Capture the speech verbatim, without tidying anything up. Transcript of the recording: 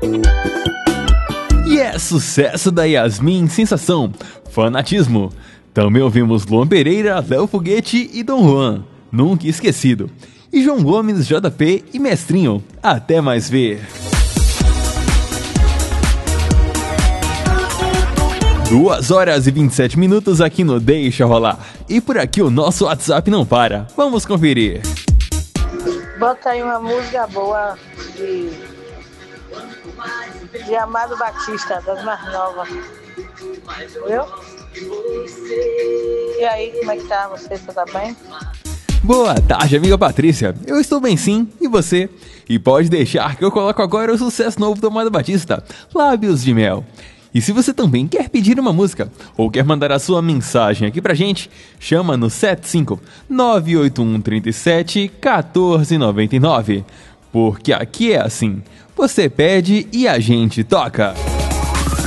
E é sucesso da Yasmin, Sensação, Fanatismo. Também ouvimos Luan Pereira, Léo Foguete e Dom Juan, Nunca Esquecido. E João Gomes, J P e Mestrinho, Até Mais Ver. duas horas e vinte e sete minutos aqui no Deixa Rolar. E por aqui o nosso WhatsApp não para. Vamos conferir. Bota aí uma música boa de, de Amado Batista, das mais novas. Viu? E aí, como é que tá você? Você tá bem? Boa tarde, amiga Patrícia. Eu estou bem sim, e você? E pode deixar que eu coloco agora o sucesso novo do Amado Batista, Lábios de Mel. E se você também quer pedir uma música ou quer mandar a sua mensagem aqui pra gente, chama no sete cinco nove oito um três sete um quatro nove nove. Porque aqui é assim, você pede e a gente toca.